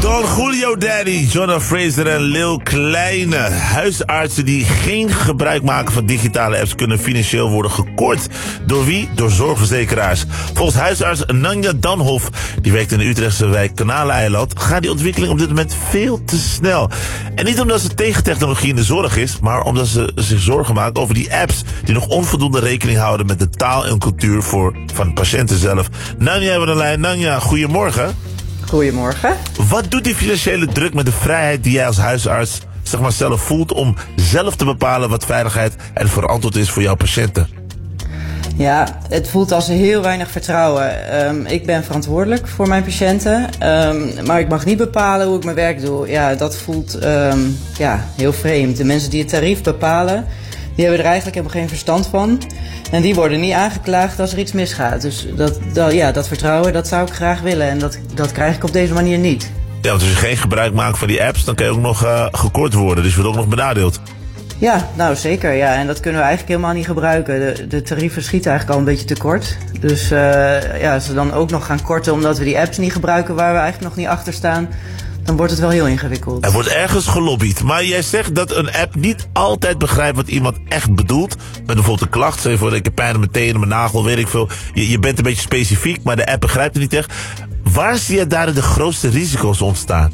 Don Julio Daddy, Jonah Fraser en Lil Kleine. Huisartsen die geen gebruik maken van digitale apps kunnen financieel worden gekort. Door wie? Door zorgverzekeraars. Volgens huisarts Nanja Danhof, die werkt in de Utrechtse wijk Kanaleiland, gaat die ontwikkeling op dit moment veel te snel. En niet omdat ze tegen technologie in de zorg is, maar omdat ze zich zorgen maakt over die apps die nog onvoldoende rekening houden met de taal en cultuur van patiënten zelf. Nanja hebben we de lijn. Nanja, goedemorgen. Goedemorgen. Wat doet die financiële druk met de vrijheid die jij als huisarts zelf voelt om zelf te bepalen wat veiligheid en verantwoord is voor jouw patiënten? Ja, het voelt als heel weinig vertrouwen. Ik ben verantwoordelijk voor mijn patiënten, maar ik mag niet bepalen hoe ik mijn werk doe. Ja, dat voelt heel vreemd. De mensen die het tarief bepalen, die hebben er eigenlijk helemaal geen verstand van. En die worden niet aangeklaagd als er iets misgaat. Dus dat vertrouwen, dat zou ik graag willen. En dat krijg ik op deze manier niet. Ja, want als je geen gebruik maakt van die apps, dan kan je ook nog gekort worden. Dus je wordt ook nog benadeeld. Ja, nou zeker. Ja. En dat kunnen we eigenlijk helemaal niet gebruiken. De tarieven schieten eigenlijk al een beetje tekort. Dus als ze dan ook nog gaan korten omdat we die apps niet gebruiken waar we eigenlijk nog niet achter staan, dan wordt het wel heel ingewikkeld. Er wordt ergens gelobbyd. Maar jij zegt dat een app niet altijd begrijpt wat iemand echt bedoelt. Met bijvoorbeeld een klacht. Zeg voor ik heb pijn aan mijn tenen, mijn nagel, weet ik veel. Je bent een beetje specifiek, maar de app begrijpt het niet echt. Waar zie je daar de grootste risico's ontstaan?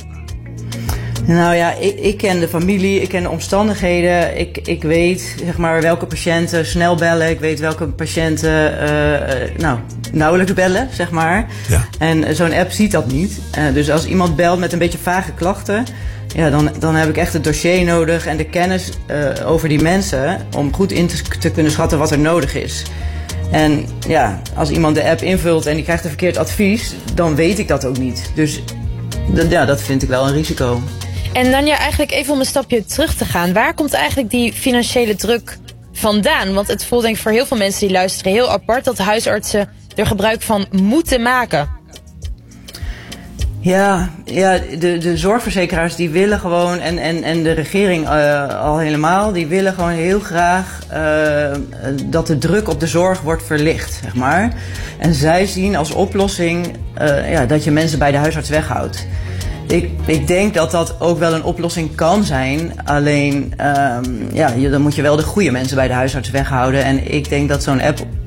Nou ja, ik ken de familie, ik ken de omstandigheden. Ik weet welke patiënten snel bellen. Ik weet welke patiënten nauwelijks bellen, zeg maar. Ja. En zo'n app ziet dat niet. Dus als iemand belt met een beetje vage klachten, ja, dan heb ik echt het dossier nodig en de kennis over die mensen om goed in te kunnen schatten wat er nodig is. En ja, als iemand de app invult en die krijgt een verkeerd advies, dan weet ik dat ook niet. Dus dat vind ik wel een risico. En Nanja, eigenlijk even om een stapje terug te gaan. Waar komt eigenlijk die financiële druk vandaan? Want het voelt denk ik voor heel veel mensen die luisteren heel apart dat huisartsen er gebruik van moeten maken. Ja, de zorgverzekeraars die willen gewoon, en de regering al helemaal, die willen gewoon heel graag dat de druk op de zorg wordt verlicht, zeg maar. En zij zien als oplossing dat je mensen bij de huisarts weghoudt. Ik denk dat dat ook wel een oplossing kan zijn. Alleen, dan moet je wel de goede mensen bij de huisarts weghouden. En ik denk dat zo'n app